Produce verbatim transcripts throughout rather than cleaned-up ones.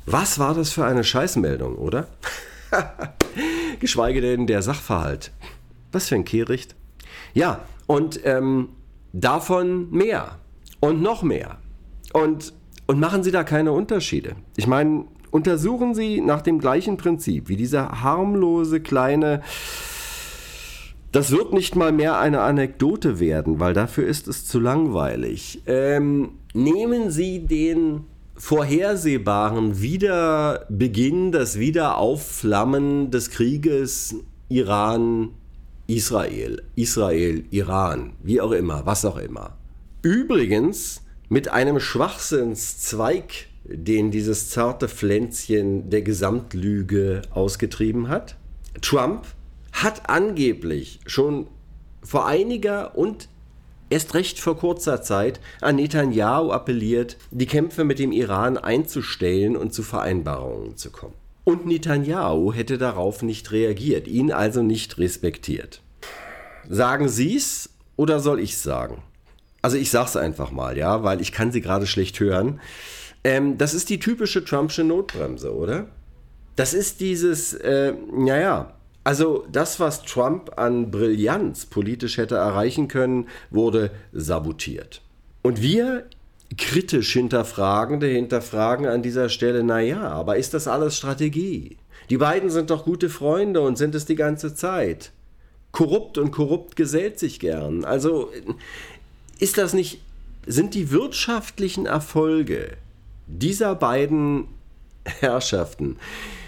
Was war das für eine Scheißmeldung, oder? Geschweige denn der Sachverhalt. Was für ein Kehricht. Ja, und ähm, davon mehr und noch mehr. Und, und machen Sie da keine Unterschiede. Ich meine, untersuchen Sie nach dem gleichen Prinzip wie dieser harmlose kleine... Das wird nicht mal mehr eine Anekdote werden, weil dafür ist es zu langweilig. Ähm, nehmen Sie den vorhersehbaren Wiederbeginn, das Wiederaufflammen des Krieges Iran-Israel, Israel-Iran, wie auch immer, was auch immer. Übrigens mit einem Schwachsinnszweig, den dieses zarte Pflänzchen der Gesamtlüge ausgetrieben hat. Trump hat angeblich schon vor einiger und erst recht vor kurzer Zeit an Netanyahu appelliert, die Kämpfe mit dem Iran einzustellen und zu Vereinbarungen zu kommen. Und Netanyahu hätte darauf nicht reagiert, ihn also nicht respektiert. Sagen Sie's oder soll ich's sagen? Also ich sag's einfach mal, ja, weil ich kann Sie gerade schlecht hören. Ähm, das ist die typische Trumpsche Notbremse, oder? Das ist dieses, äh, naja... Also das, was Trump an Brillanz politisch hätte erreichen können, wurde sabotiert. Und wir kritisch Hinterfragende hinterfragen an dieser Stelle, naja, aber ist das alles Strategie? Die beiden sind doch gute Freunde und sind es die ganze Zeit. Korrupt und korrupt gesellt sich gern. Also ist das nicht, sind die wirtschaftlichen Erfolge dieser beiden Herrschaften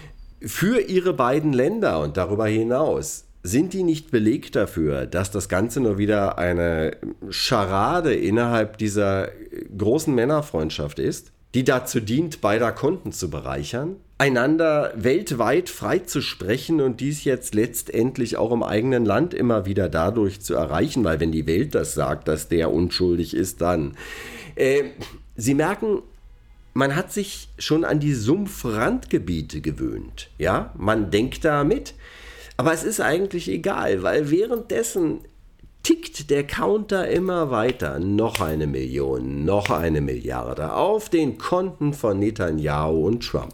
für ihre beiden Länder und darüber hinaus, sind die nicht Beleg dafür, dass das Ganze nur wieder eine Scharade innerhalb dieser großen Männerfreundschaft ist, die dazu dient, beider Konten zu bereichern, einander weltweit freizusprechen und dies jetzt letztendlich auch im eigenen Land immer wieder dadurch zu erreichen, weil wenn die Welt das sagt, dass der unschuldig ist, dann. Äh, Sie merken, man hat sich schon an die Sumpfrandgebiete gewöhnt. Ja, man denkt da mit. Aber es ist eigentlich egal, weil währenddessen tickt der Counter immer weiter. Noch eine Million, noch eine Milliarde auf den Konten von Netanyahu und Trump.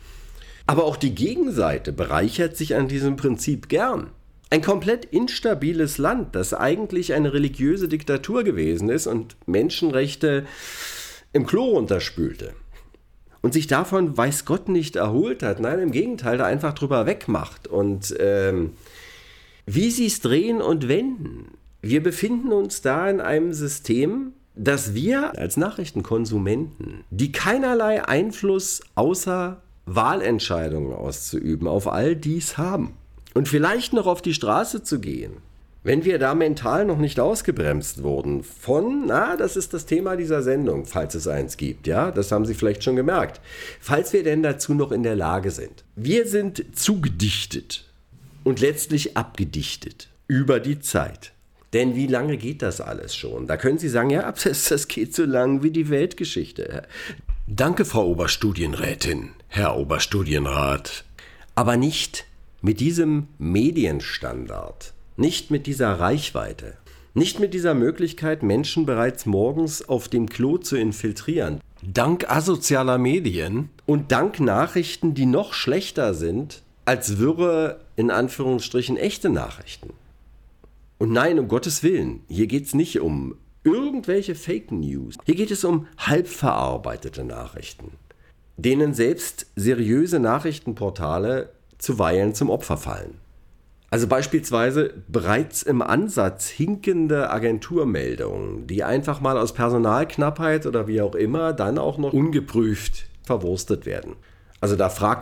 Aber auch die Gegenseite bereichert sich an diesem Prinzip gern. Ein komplett instabiles Land, das eigentlich eine religiöse Diktatur gewesen ist und Menschenrechte im Klo runterspülte. Und sich davon, weiß Gott, nicht erholt hat. Nein, im Gegenteil, da einfach drüber wegmacht. Und ähm, wie sie es drehen und wenden. Wir befinden uns da in einem System, dass wir als Nachrichtenkonsumenten, die keinerlei Einfluss außer Wahlentscheidungen auszuüben, auf all dies haben. Und vielleicht noch auf die Straße zu gehen. Wenn wir da mental noch nicht ausgebremst wurden von, na, das ist das Thema dieser Sendung, falls es eins gibt, ja, das haben Sie vielleicht schon gemerkt. Falls wir denn dazu noch in der Lage sind. Wir sind zugedichtet und letztlich abgedichtet über die Zeit. Denn wie lange geht das alles schon? Da können Sie sagen, ja, das, das geht so lang wie die Weltgeschichte. Danke, Frau Oberstudienrätin, Herr Oberstudienrat. Aber nicht mit diesem Medienstandard. Nicht mit dieser Reichweite, nicht mit dieser Möglichkeit, Menschen bereits morgens auf dem Klo zu infiltrieren. Dank asozialer Medien und dank Nachrichten, die noch schlechter sind, als wirre, in Anführungsstrichen, echte Nachrichten. Und nein, um Gottes Willen, hier geht es nicht um irgendwelche Fake News. Hier geht es um halb verarbeitete Nachrichten, denen selbst seriöse Nachrichtenportale zuweilen zum Opfer fallen. Also beispielsweise bereits im Ansatz hinkende Agenturmeldungen, die einfach mal aus Personalknappheit oder wie auch immer dann auch noch ungeprüft verwurstet werden. Also da fragt